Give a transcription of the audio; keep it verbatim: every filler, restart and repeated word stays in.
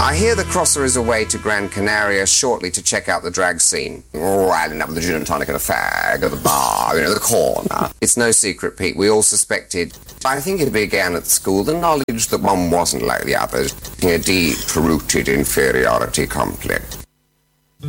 I hear the crosser is away to Gran Canaria shortly to check out the drag scene. Oh, I ended up with the gin and tonic and a fag at the bar, you know, the corner. It's no secret, Pete. We all suspected. I think it began at school, the knowledge that one wasn't like the others, a deep-rooted inferiority complex.